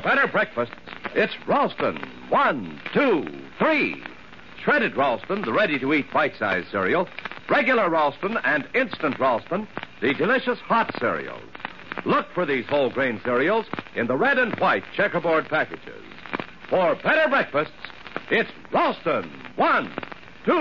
better breakfasts, it's Ralston. 1, 2, 3. Shredded Ralston, the ready-to-eat bite-sized cereal. Regular Ralston and instant Ralston, the delicious hot cereals. Look for these whole grain cereals in the red and white checkerboard packages. For better breakfasts, it's Ralston. 1,